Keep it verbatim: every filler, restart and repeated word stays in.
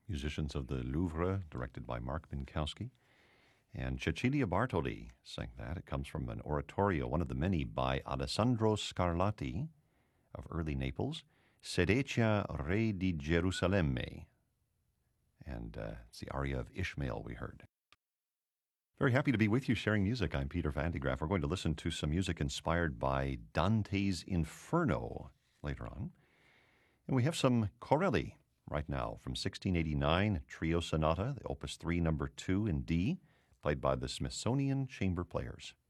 musicians of the Louvre, directed by Mark Minkowski. And Cecilia Bartoli sang that. It comes from an oratorio, one of the many, by Alessandro Scarlatti of early Naples, Sedecia Re di Gerusalemme. And uh, it's the aria of Ishmael we heard. Very happy to be with you sharing music. I'm Peter Van de Graaff. We're going to listen to some music inspired by Dante's Inferno later on. And we have some Corelli right now from sixteen eighty-nine, Trio Sonata, the Opus three, number two in D, played by the Smithsonian Chamber Players.